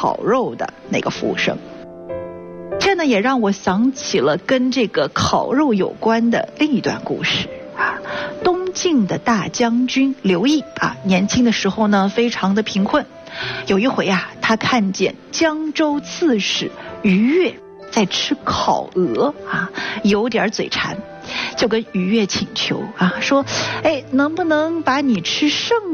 烤肉的那个服务生。这呢也让我想起了跟这个烤肉有关的另一段故事啊。东晋的大将军刘毅啊，年轻的时候呢非常的贫困。有一回啊，他看见江州刺史于越在吃烤鹅啊，有点嘴馋，就跟于越请求啊，说，能不能把你吃剩